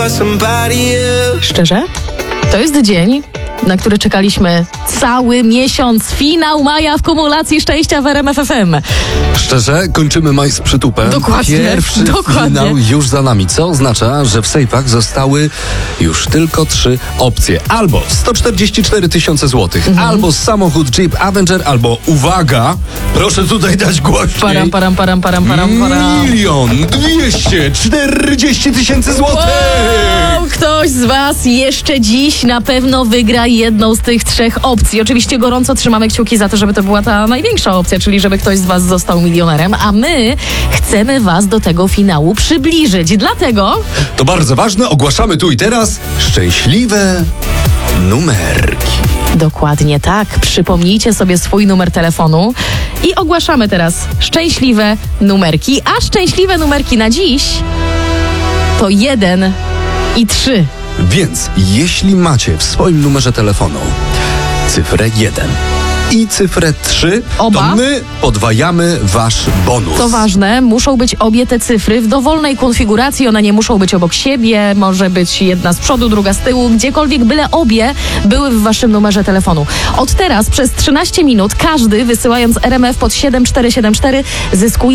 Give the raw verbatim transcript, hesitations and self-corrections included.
Szczerze? To jest dzień, na który czekaliśmy cały miesiąc. Finał maja w kumulacji szczęścia w R M F F M. Szczerze, kończymy maj z przytupem. Dokładnie. Pierwszy dokładnie. finał już za nami, co oznacza, że w sejfach zostały już tylko trzy opcje. Albo sto czterdzieści cztery tysiące złotych, mhm. albo samochód Jeep Avenger, albo uwaga, proszę tutaj dać głośniej. Param, param, param, param, param, param. Milion dwieście czterdzieści tysięcy złotych! Wow, ktoś z was jeszcze dziś na pewno wygra jedną z tych trzech opcji. Oczywiście gorąco trzymamy kciuki za to, żeby to była ta największa opcja, czyli żeby ktoś z was został milionerem, a my chcemy was do tego finału przybliżyć. Dlatego... To bardzo ważne, ogłaszamy tu i teraz szczęśliwe numerki. Dokładnie tak. Przypomnijcie sobie swój numer telefonu i ogłaszamy teraz szczęśliwe numerki, a szczęśliwe numerki na dziś to jeden i trzy. Więc jeśli macie w swoim numerze telefonu cyfrę jeden i cyfrę trzy, Oba? to my podwajamy wasz bonus. Co ważne, muszą być obie te cyfry w dowolnej konfiguracji, one nie muszą być obok siebie, może być jedna z przodu, druga z tyłu, gdziekolwiek, byle obie były w waszym numerze telefonu. Od teraz przez trzynaście minut każdy, wysyłając R M F pod siedem cztery siedem cztery, zyskuje